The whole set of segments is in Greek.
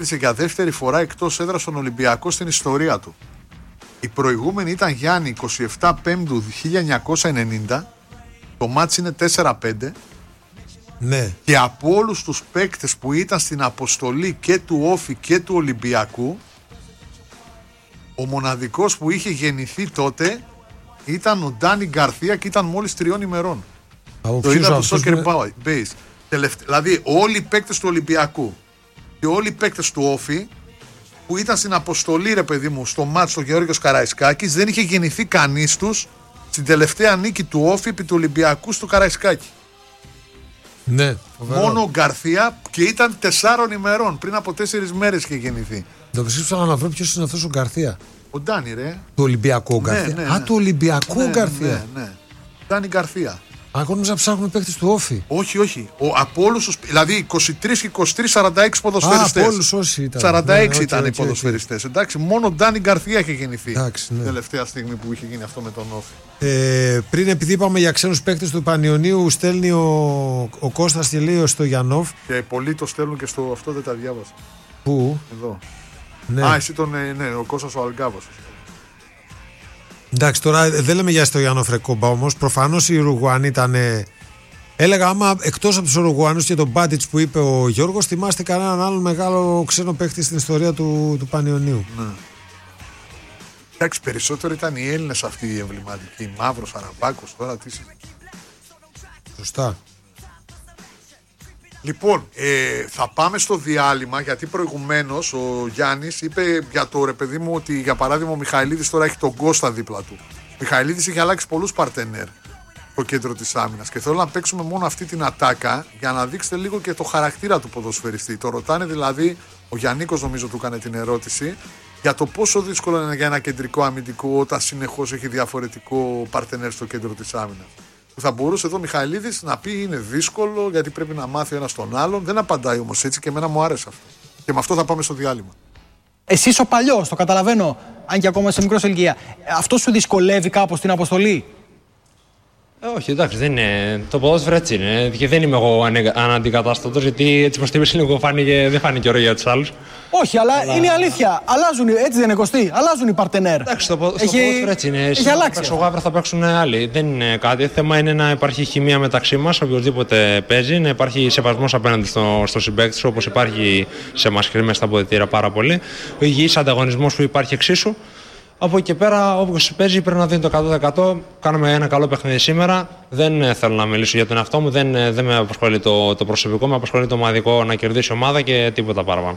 για δεύτερη φορά εκτός έδρας στον Ολυμπιακό στην ιστορία του. Η προηγούμενη ήταν Γιάννη 27 Πέμπτου 1990. Το μάτς είναι 4-5. Ναι. Και από όλους τους παίκτες που ήταν στην αποστολή και του Όφη και του Ολυμπιακού, ο μοναδικός που είχε γεννηθεί τότε ήταν ο Ντάνι Γκαρθία και ήταν μόλις 3 ημερών. Το είδα το Soccer Base. Δηλαδή όλοι οι παίκτες του Ολυμπιακού και όλοι οι παίκτες του Όφη που ήταν στην αποστολή, ρε παιδί μου, στο μάτς του Γεώργιος Καραϊσκάκης, δεν είχε γεννηθεί κανείς τους στην τελευταία νίκη του Όφη επί του Ολυμπιακού στο Καραϊσκάκη. Ναι, μόνο ο Γκαρθία και ήταν 4 ημερών. Πριν από 4 μέρες είχε γεννηθεί. Το ψήφισα να βρω ποιος είναι αυτός ο Γκαρθία. Ο Ντάνι, ρε. Του Ολυμπιακού Γκαρθία. Ναι. Α, του Ολυμπιακού Γκαρθία. Ναι. Ντάνι Γκαρθία. Ακόμα νόμιζα ψάχνουμε παίκτες του Όφη. Όχι. Από όλους τους. Δηλαδή 23 και 23, 46 ποδοσφαιριστές. Από όλους όσοι ήταν. 46 ήταν οι ποδοσφαιριστές. Εντάξει, μόνο ο Ντάνι Γκαρθία είχε γεννηθεί. Εντάξει, ναι. Τελευταία στιγμή που είχε γίνει αυτό με τον Όφη. Πριν, επειδή είπαμε για ξένους παίκτες του Πανιωνίου, στέλνει ο Κώστας και λέει ο Στογιανόφ. Και πολλοί το στέλνουν και στο αυτό δεν τα διάβασα. Πού? Εδώ. Ναι. Α, εσύ ο Κώστας ο Αλγκάβος. Εντάξει, τώρα δεν λέμε για Στογιανόφ ρε κόμπα όμως. Προφανώς οι Ουρουγουανοί ήταν. Έλεγα, άμα εκτός από τους Ουρουγουανούς και τον Μπάντιτς που είπε ο Γιώργος, θυμάστε κανέναν άλλον μεγάλο ξένο παίκτη στην ιστορία του Πανιωνίου. Ναι. Εντάξει, περισσότερο ήταν οι Έλληνες αυτοί οι εμβληματικοί. Μαύρος, Αραμπάκος, τώρα τι. Σωστά. Λοιπόν, θα πάμε στο διάλειμμα, γιατί προηγουμένως ο Γιάννης είπε για το ρε παιδί μου ότι για παράδειγμα ο Μιχαηλίδης τώρα έχει τον Κώστα δίπλα του. Ο Μιχαηλίδης είχε αλλάξει πολλούς παρτενέρ στο κέντρο της άμυνας και θέλω να παίξουμε μόνο αυτή την ατάκα για να δείξετε λίγο και το χαρακτήρα του ποδοσφαιριστή. Το ρωτάνε δηλαδή, ο Γιαννίκος νομίζω του έκανε την ερώτηση, για το πόσο δύσκολο είναι για ένα κεντρικό αμυντικό όταν συνεχώς έχει διαφορετικό παρτενέρ στο κέντρο της άμυνας. Θα μπορούσε εδώ ο Μιχαηλίδης να πει είναι δύσκολο γιατί πρέπει να μάθει ο ένας τον άλλον. Δεν απαντάει όμως έτσι και εμένα μου άρεσε αυτό. Και με αυτό θα πάμε στο διάλειμμα. Εσύ είσαι ο παλιός, το καταλαβαίνω, αν και ακόμα σε μικρό ηλικία. Αυτό σου δυσκολεύει κάπως την αποστολή? Όχι, εντάξει, δεν είναι. Το ποδόσφαιρο έτσι είναι. Και δεν είμαι εγώ αναντικατάστατος, γιατί έτσι πως το είπες λίγο δεν φάνηκε ωραίο για τους άλλους. Όχι, αλλά είναι αλήθεια. Αλλάζουν, έτσι δεν είναι Κωστή? Αλλάζουν οι παρτενέρ. Εντάξει, στο ποδόσφαιρο έτσι είναι. Έχει αλλάξει. Στο Γάβρα θα παίξουν άλλοι. Δεν είναι κάτι. Το θέμα είναι να υπάρχει χημεία μεταξύ μας, οποιοδήποτε παίζει, να υπάρχει σεβασμός απέναντι στο συμπαίκτη, όπως υπάρχει σε εμάς και μέσα στα αποδυτήρια πάρα πολύ. Ο υγιής ανταγωνισμός που υπάρχει εξίσου. Από εκεί και πέρα, όποιος παίζει πρέπει να δίνει το 100%. Κάναμε ένα καλό παιχνίδι σήμερα. Δεν θέλω να μιλήσω για τον εαυτό μου. Δεν με απασχολεί το προσωπικό, με απασχολεί το ομαδικό, να κερδίσει ομάδα και τίποτα παραπάνω.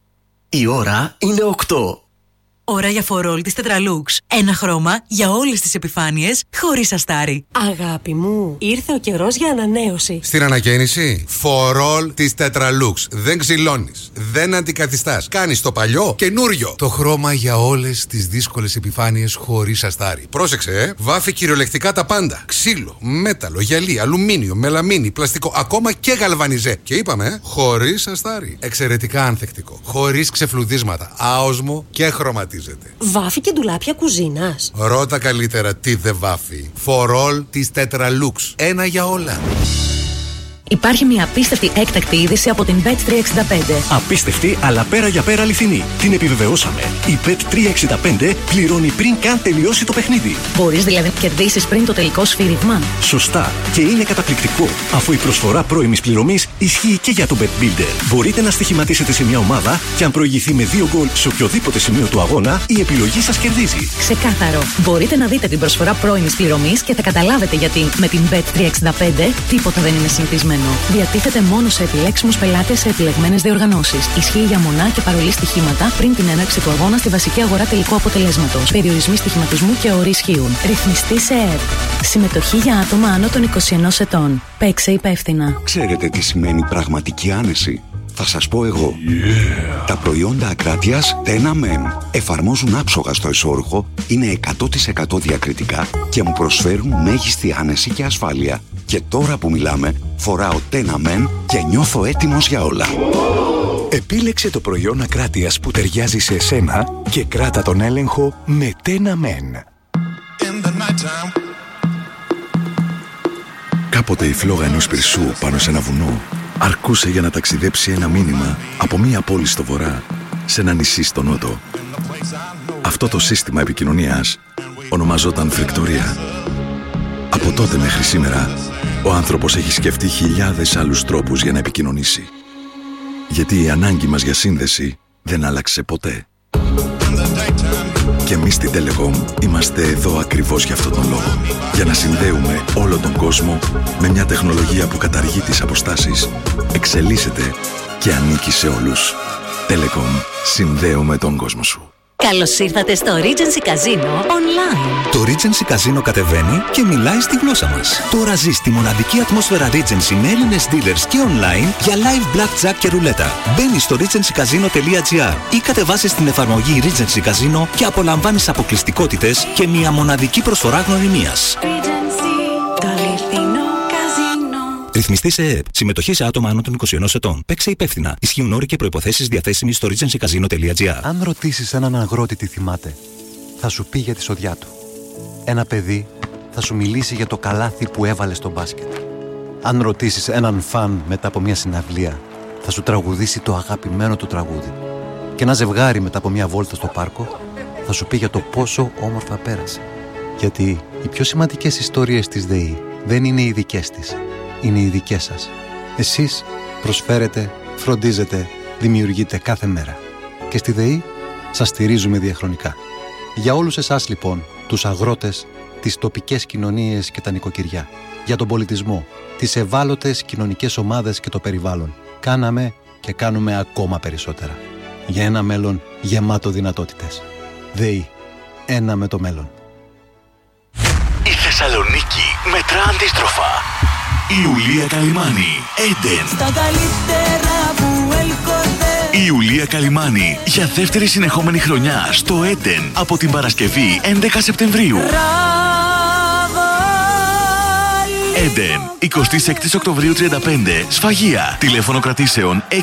Η ώρα είναι 8. Ώρα για φορόλ της Tetralux. Ένα χρώμα για όλες τις επιφάνειες, χωρίς αστάρι. Αγάπη μου, ήρθε ο καιρός για ανανέωση. Στην ανακαίνιση, φορόλ της Tetralux. Δεν ξυλώνεις, δεν αντικαθιστάς. Κάνεις το παλιό καινούριο. Το χρώμα για όλες τις δύσκολες επιφάνειες χωρίς αστάρι. Πρόσεξε, βάφει κυριολεκτικά τα πάντα. Ξύλο, μέταλλο, γυαλί, αλουμίνιο, μελαμίνι, πλαστικό, ακόμα και γαλβανιζέ. Και είπαμε, χωρίς αστάρι. Εξαιρετικά ανθεκτικό. Χωρίς ξεφλουδίσματα, άοσμο και χρωματισμό. Βάφει και ντουλάπια κουζίνας. Ρώτα καλύτερα τι δεν βάφει. Φορόλ της Tetralux. Ένα για όλα. Υπάρχει μια απίστευτη έκτακτη είδηση από την Bet365. Απίστευτη, αλλά πέρα για πέρα αληθινή. Την επιβεβαιώσαμε. Η Bet365 πληρώνει πριν καν τελειώσει το παιχνίδι. Μπορείς δηλαδή να κερδίσεις πριν το τελικό σφύριγμα. Σωστά. Και είναι καταπληκτικό, αφού η προσφορά πρώιμης πληρωμής ισχύει και για το Bet Builder. Μπορείτε να στοιχηματίσετε σε μια ομάδα και αν προηγηθεί με 2 γκολ σε οποιοδήποτε σημείο του αγώνα, η επιλογή σας κερδίζει. Ξεκάθαρο. Μπορείτε να δείτε την προσφορά πρώιμης πληρωμής και θα καταλάβετε γιατί με την Bet365 τίποτα δεν είναι συνηθισμένο. Διατίθεται μόνο σε επιλέξιμους πελάτες σε επιλεγμένες διοργανώσεις. Ισχύει για μονά και παρολί στοιχήματα πριν την έναρξη του αγώνα στη βασική αγορά τελικού αποτελέσματος. Περιορισμοί στοιχηματισμού και όροι ισχύουν. Ρυθμιστή σε ΕΕΠ. Συμμετοχή για άτομα άνω των 21 ετών. Παίξε υπεύθυνα. Ξέρετε τι σημαίνει πραγματική άνεση? Θα σας πω εγώ. Τα προϊόντα Ακράτειας Tena Men εφαρμόζουν άψογα στο εσώρουχο, είναι 100% διακριτικά και μου προσφέρουν μέγιστη άνεση και ασφάλεια. Και τώρα που μιλάμε, φοράω Tena Men και νιώθω έτοιμος για όλα. Επίλεξε το προϊόν Ακράτειας που ταιριάζει σε εσένα και κράτα τον έλεγχο με Tena Men. Κάποτε η φλόγα ενός πυρσού πάνω σε ένα βουνό αρκούσε για να ταξιδέψει ένα μήνυμα από μία πόλη στο βορρά σε ένα νησί στο νότο. Αυτό το σύστημα επικοινωνίας ονομαζόταν φρικτορία. Από τότε μέχρι σήμερα, ο άνθρωπος έχει σκεφτεί χιλιάδες άλλους τρόπους για να επικοινωνήσει. Γιατί η ανάγκη μας για σύνδεση δεν άλλαξε ποτέ. Και εμείς στην Telecom είμαστε εδώ ακριβώς για αυτόν τον λόγο. Για να συνδέουμε όλο τον κόσμο με μια τεχνολογία που καταργεί τις αποστάσεις, εξελίσσεται και ανήκει σε όλους. Telecom, συνδέουμε τον κόσμο σου. Καλώς ήρθατε στο Regency Casino Online. Το Regency Casino κατεβαίνει και μιλάει στη γλώσσα μας. Τώρα ζεις τη μοναδική ατμόσφαιρα Regency με Έλληνες dealers και online για live blackjack και ρουλέτα. Μπαίνεις στο regencycasino.gr ή κατεβάσεις την εφαρμογή Regency Casino και απολαμβάνεις αποκλειστικότητες και μια μοναδική προσφορά γνωριμίας. Ρυθμιστή σε ΕΕΠ. Συμμετοχή σε άτομα άνω των 21 ετών. Παίξε υπεύθυνα. Ισχύουν όροι και προϋποθέσεις διαθέσιμοι στο regencycasino.gr. Αν ρωτήσεις έναν αγρότη τι θυμάται, θα σου πει για τη σοδιά του. Ένα παιδί θα σου μιλήσει για το καλάθι που έβαλε στο μπάσκετ. Αν ρωτήσεις έναν φαν μετά από μια συναυλία, θα σου τραγουδήσει το αγαπημένο του τραγούδι. Και ένα ζευγάρι μετά από μια βόλτα στο πάρκο θα σου πει για το πόσο όμορφα πέρασε. Γιατί οι πιο σημαντικές ιστορίες της ΔΕΗ δεν είναι οι δικές της. Είναι οι δικές σας. Εσείς προσφέρετε, φροντίζετε, δημιουργείτε κάθε μέρα. Και στη ΔΕΗ σας στηρίζουμε διαχρονικά. Για όλους εσάς λοιπόν, τους αγρότες, τις τοπικές κοινωνίες και τα νοικοκυριά. Για τον πολιτισμό, τις ευάλωτες κοινωνικές ομάδες και το περιβάλλον. Κάναμε και κάνουμε ακόμα περισσότερα. Για ένα μέλλον γεμάτο δυνατότητες. ΔΕΗ. Ένα με το μέλλον. Η Θεσσαλονίκη μετρά αντίστροφα. Η Ιουλία Καλυμάνη, Έντεν. Στα καλύτερα που έλκονται. Η Ιουλία Καλυμάνη για δεύτερη συνεχόμενη χρονιά στο Έντεν από την Παρασκευή 11 Σεπτεμβρίου. Έντεν, 26 Οκτωβρίου 35, Σφαγεία. Τηλέφωνο κρατήσεων 693 263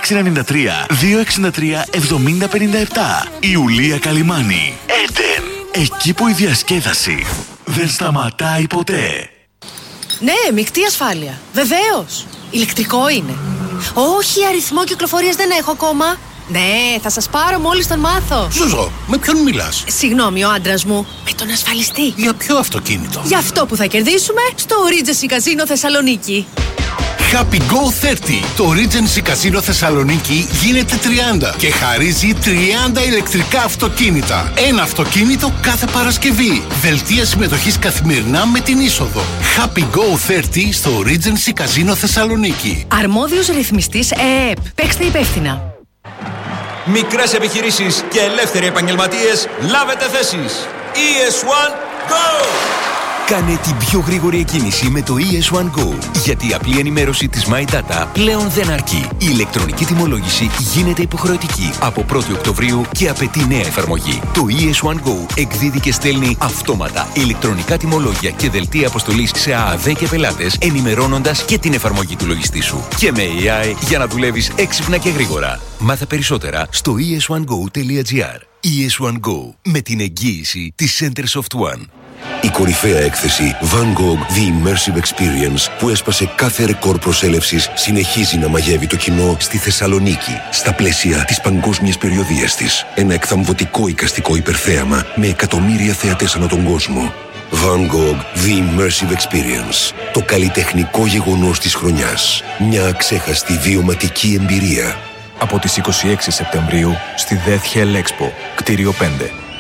7057. Ιουλία Καλυμάνη, Έντεν. Εκεί που η διασκέδαση δεν σταματάει ποτέ. Ναι, μεικτή ασφάλεια. Βεβαίως. Ηλεκτρικό είναι. Όχι, αριθμό κυκλοφορίας δεν έχω ακόμα. Ναι, θα σας πάρω μόλις τον μάθω. Ζουζό, με ποιον μιλάς? Συγγνώμη, ο άντρας μου. Με τον ασφαλιστή. Για ποιο αυτοκίνητο? Για αυτό που θα κερδίσουμε στο Regency Casino Θεσσαλονίκη. Happy Go 30. Το Regency Casino Θεσσαλονίκη γίνεται 30 και χαρίζει 30 ηλεκτρικά αυτοκίνητα. Ένα αυτοκίνητο κάθε Παρασκευή. Δελτία συμμετοχής καθημερινά με την είσοδο. Happy Go 30 στο Regency Casino Θεσσαλονίκη. Αρμόδιος ρυθμιστής ΕΕΠ. Παίξτε υπεύθυνα. Μικρές επιχειρήσεις και ελεύθεροι επαγγελματίες, λάβετε θέσεις. ES1 Go! Κάνε την πιο γρήγορη εκκίνηση με το ES1 Go. Γιατί η απλή ενημέρωση της My Data πλέον δεν αρκεί. Η ηλεκτρονική τιμολόγηση γίνεται υποχρεωτική από 1η Οκτωβρίου και απαιτεί νέα εφαρμογή. Το ES1 Go εκδίδει και στέλνει αυτόματα ηλεκτρονικά τιμολόγια και δελτία αποστολής σε ΑΑΔ και πελάτες, ενημερώνοντας και την εφαρμογή του λογιστή σου. Και με AI για να δουλεύεις έξυπνα και γρήγορα. Μάθε περισσότερα στο es1go.gr. ES1 Go με την εγγύηση της Centersoft One. Η κορυφαία έκθεση Van Gogh The Immersive Experience που έσπασε κάθε ρεκόρ προσέλευσης συνεχίζει να μαγεύει το κοινό στη Θεσσαλονίκη στα πλαίσια της παγκόσμιας περιοδίας της. Ένα εκθαμβωτικό εικαστικό υπερθέαμα με εκατομμύρια θεατές ανά τον κόσμο. Van Gogh The Immersive Experience. Το καλλιτεχνικό γεγονός της χρονιάς. Μια αξέχαστη βιωματική εμπειρία. Από τις 26 Σεπτεμβρίου στη Death Hell Expo, κτίριο 5.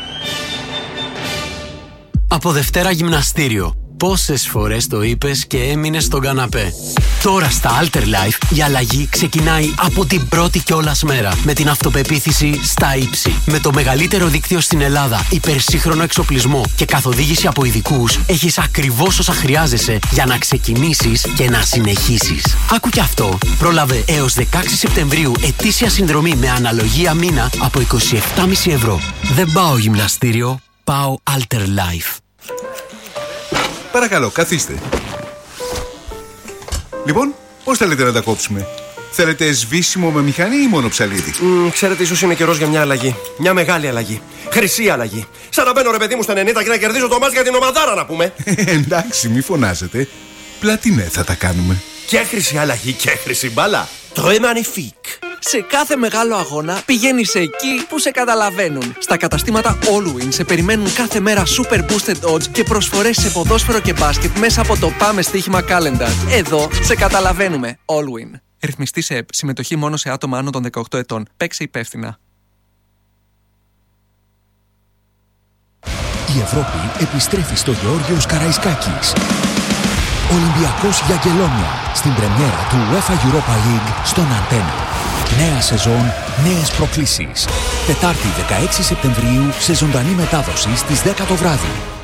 Από Δευτέρα γυμναστήριο. Πόσες φορές το είπες και έμεινες στον καναπέ. Τώρα στα Alter Life η αλλαγή ξεκινάει από την πρώτη κιόλας μέρα. Με την αυτοπεποίθηση στα ύψη. Με το μεγαλύτερο δίκτυο στην Ελλάδα, υπερσύγχρονο εξοπλισμό και καθοδήγηση από ειδικούς, έχεις ακριβώς όσα χρειάζεσαι για να ξεκινήσεις και να συνεχίσεις. Άκου κι αυτό. Πρόλαβε έως 16 Σεπτεμβρίου ετήσια συνδρομή με αναλογία μήνα από 27,5 ευρώ. Δεν πάω γυμναστήριο, πάω Alter Life. Παρακαλώ, καθίστε. Λοιπόν, πώς θέλετε να τα κόψουμε? Θέλετε σβήσιμο με μηχανή ή μόνο ψαλίδι? Ξέρετε, ίσως είναι καιρός για μια αλλαγή. Μια μεγάλη αλλαγή. Χρυσή αλλαγή. Σαν να μπαίνω ρε παιδί μου στα 90 και να κερδίζω το μάτς για την ομαδάρα, να πούμε. Εντάξει, μη φωνάζετε. Πλατινέ θα τα κάνουμε. Και χρυσή αλλαγή και χρυσή μπάλα. Très magnifique. Σε κάθε μεγάλο αγώνα πηγαίνεις εκεί που σε καταλαβαίνουν. Στα καταστήματα Allwin σε περιμένουν κάθε μέρα super boosted odds και προσφορές σε ποδόσφαιρο και μπάσκετ μέσα από το Πάμε Στοίχημα Calendar. Εδώ σε καταλαβαίνουμε. Allwin. Ρυθμιστή σε ΕΠ. Συμμετοχή μόνο σε άτομα άνω των 18 ετών. Παίξε υπεύθυνα. Η Ευρώπη επιστρέφει στο Γεώργιος Καραϊσκάκης. Ολυμπιακός για Αγγελόνια στην πρεμιέρα του UEFA Europa League στον Αντένα. Νέα σεζόν, νέες προκλήσεις. Τετάρτη 16 Σεπτεμβρίου σε ζωντανή μετάδοση στις 10 το βράδυ.